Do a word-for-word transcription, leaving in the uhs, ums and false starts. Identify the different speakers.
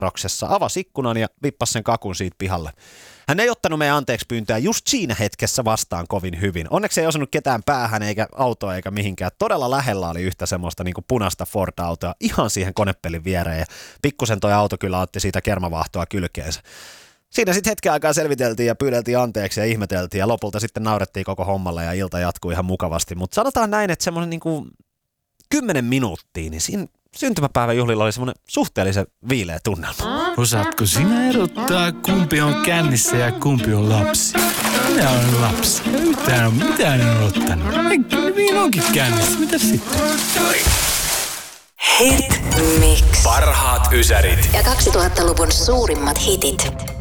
Speaker 1: kierroksessa, avasi ikkunan ja vippasi sen kakun siitä pihalle. Hän ei ottanut meidän anteeksi pyyntöä just siinä hetkessä vastaan kovin hyvin. Onneksi ei osunut ketään päähän eikä autoa eikä mihinkään. Todella lähellä oli yhtä semmoista niin kuin punaista Ford-autoa ihan siihen konepelin viereen ja pikkusen toi auto kyllä otti siitä kermavahtoa kylkeensä. Siinä sitten hetken aikaa selviteltiin ja pyydeltiin anteeksi ja ihmeteltiin ja lopulta sitten naurettiin koko hommalle ja ilta jatkuu ihan mukavasti. Mutta sanotaan näin, että semmoinen niin kuin kymmenen minuuttia, niin siinä syntymäpäivän juhlilla oli semmoinen suhteellisen viileä tunnelma.
Speaker 2: Osaatko sinä erottaa, kumpi on kännissä ja kumpi on lapsi? Minä olen lapsi. Mitään on, mitään en ole ottanut. Niin onkin kännissä. Mitäs sitten?
Speaker 3: Hit Mix.
Speaker 4: Parhaat ysärit.
Speaker 3: Ja kaksituhattaluvun suurimmat hitit.